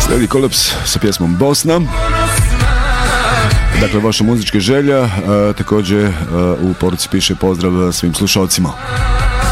Slijedi Kolaps sa pjesmom Bosna. Dakle, vaša muzička želja, također u poruci piše pozdrav svim slušalcima.